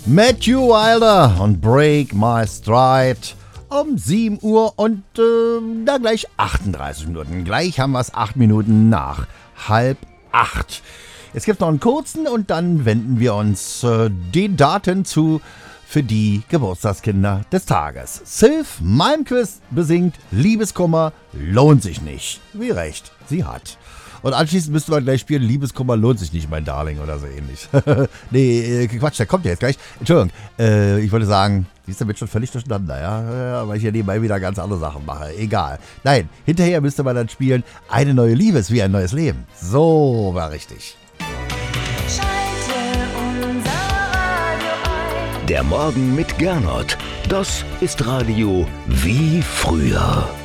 Matthew Wilder und Break My Stride um 7 Uhr und da gleich 38 Minuten. Gleich haben wir es 8 Minuten nach 7:30. Es gibt noch einen kurzen und dann wenden wir uns den Daten zu für die Geburtstagskinder des Tages. Sylph Malmquist besingt Liebeskummer lohnt sich nicht. Wie recht sie hat. Und anschließend müssten wir gleich spielen, Liebeskummer lohnt sich nicht, mein Darling, oder so ähnlich. Nee, Quatsch, der kommt ja jetzt gleich. Entschuldigung, ich wollte sagen, siehst du, mit schon völlig durcheinander, ja? Weil ich ja nebenbei wieder ganz andere Sachen mache. Egal. Nein, hinterher müsste man dann spielen, eine neue Liebe ist wie ein neues Leben. So war richtig. Der Morgen mit Gernot. Das ist Radio wie früher.